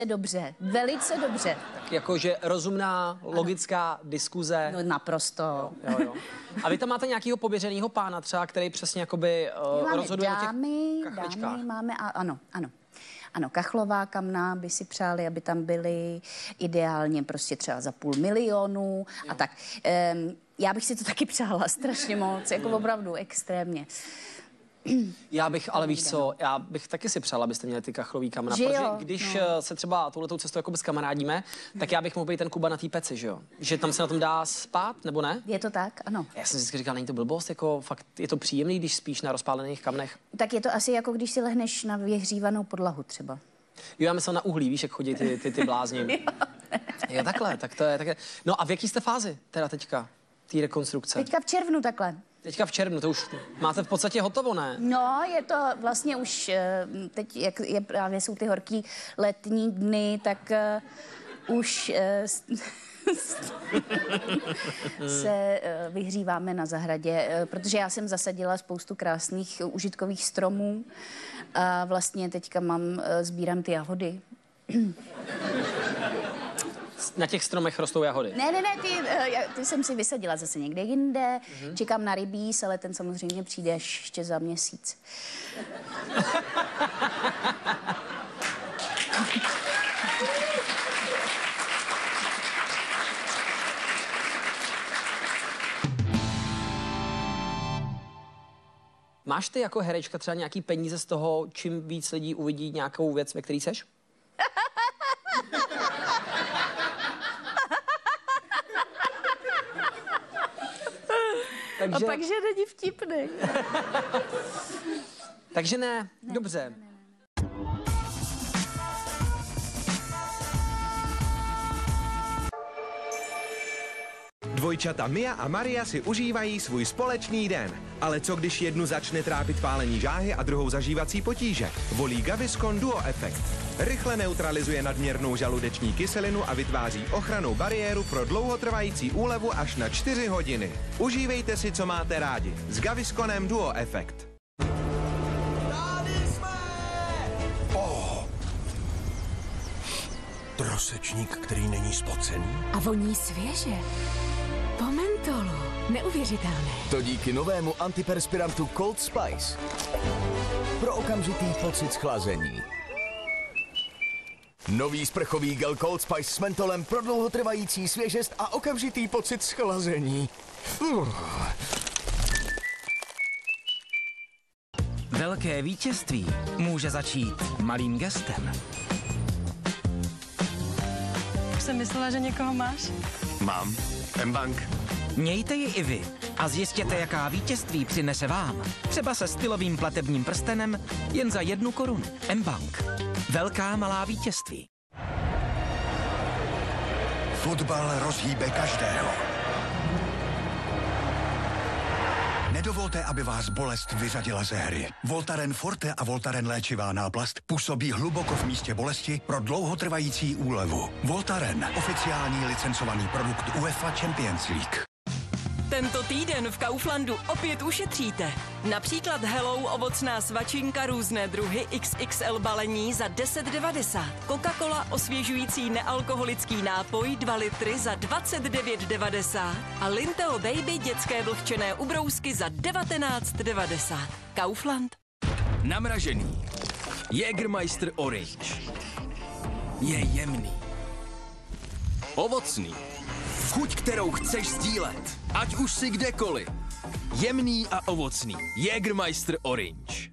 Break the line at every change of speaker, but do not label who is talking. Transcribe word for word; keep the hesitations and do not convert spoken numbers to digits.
Dobře, velice dobře.
Tak jakože rozumná, logická ano. diskuze.
No naprosto.
Jo, jo, jo. A vy tam máte nějakého pověřenýho pána třeba, který přesně jakoby uh, rozhoduje
dámy,
o těch kachličkách?
Dámy máme, a, ano, ano. Ano, kachlová kamna by si přáli, aby tam byly ideálně prostě třeba za půl milionu a tak. Um, já bych si to taky přála strašně moc, jako opravdu extrémně.
Já bych, ale víš co, já bych taky si přála, abyste měli ty kachlový kamna,
že
protože
jo?
když
no.
se třeba touhletou cestou jako skamarádíme, tak já bych mohl být ten Kuba na té peci, že jo? Že tam se na tom dá spát, nebo ne?
Je to tak, ano.
Já jsem vždycky říkal, není to blbost, jako fakt je to příjemný, když spíš na rozpálených kamnech.
Tak je to asi jako když si lehneš na vyhřívanou podlahu třeba.
Jo, já myslel na uhlí, víš, jak chodí ty, ty, ty blázni. Jo, takhle, tak to je takhle. No a v jaký jste fázi teda teďka, té rekonstrukce?
Teďka v červnu takhle.
Teďka v červnu, to už máte v podstatě hotovo, ne?
No, je to vlastně už, teď jak je právě jsou ty horký letní dny, tak uh, už uh, se uh, vyhříváme na zahradě, uh, protože já jsem zasadila spoustu krásných uh, užitkových stromů a vlastně teďka mám, uh, sbírám ty jahody.
Na těch stromech rostou jahody?
Ne, ne, ne, ty, ty jsem si vysadila zase někde jinde. Mm-hmm. Čekám na rybíz, ale ten samozřejmě přijde až ještě za měsíc.
Máš ty jako herečka třeba nějaký peníze z toho, čím víc lidí uvidí nějakou věc, ve který seš?
Takže... A pak, že není vtipný.
Takže ne, ne dobře. Ne, ne, ne.
Dvojčata Mia a Maria si užívají svůj společný den. Ale co když jednu začne trápit pálení žáhy a druhou zažívací potíže? Volí Gaviscon Duo Effect. Rychle neutralizuje nadměrnou žaludeční kyselinu a vytváří ochrannou bariéru pro dlouhotrvající úlevu až na čtyři hodiny. Užívejte si, co máte rádi. S Gavisconem Duo Effect.
Tady jsme! Oh. Trosečník, který není spocený.
A voní svěže. Po mentolu. Neuvěřitelné.
To díky novému antiperspirantu Cold Spice. Pro okamžitý pocit schlazení. Nový sprchový gel Cold Spice s mentolem pro dlouhotrvající svěžest a okamžitý pocit schlazení. Uh.
Velké vítězství může začít malým gestem.
Už jsem myslela, že někoho máš.
Mám. M-Bank.
Mějte ji i vy a zjistěte, jaká vítězství přinese vám. Třeba se stylovým platebním prstenem jen za jednu korunu. M-Bank. Velká malá vítězství.
Fotbal rozhýbe každého. Nedovolte, aby vás bolest vyřadila ze hry. Voltaren Forte a Voltaren léčivá náplast působí hluboko v místě bolesti pro dlouhotrvající úlevu. Voltaren, oficiální licencovaný produkt UEFA Champions League.
Tento týden v Kauflandu opět ušetříte. Například Hello ovocná svačinka různé druhy X X L balení za deset devadesát. Coca-Cola osvěžující nealkoholický nápoj dva litry za dvacet devět devadesát. A Lintel Baby dětské vlhčené ubrousky za devatenáct devadesát. Kaufland.
Namražený. Jägermeister Orange. Je jemný. Ovocný. Chuť, kterou chceš sdílet. Ať už si kdekoliv. Jemný a ovocný. Jägermeister Orange.